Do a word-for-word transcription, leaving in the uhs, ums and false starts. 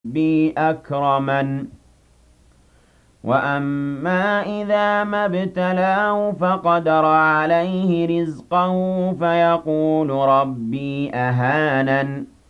ربي أكرمن وأما إذا ما ابتلاه فقدر عليه رزقه فيقول ربي أهانن